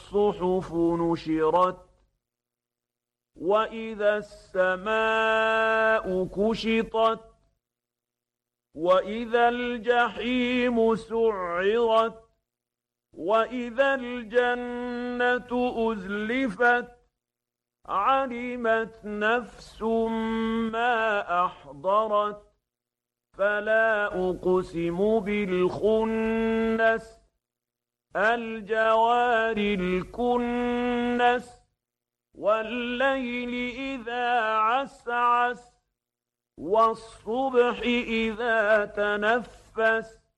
الصحف نشرت وإذا السماء كشطت وإذا الجحيم سعرت وإذا الجنة أزلفت علمت نفس ما أحضرت فلا أقسم بالخنس الجوار الكنس والليل إذا عسعس والصبح إذا تنفس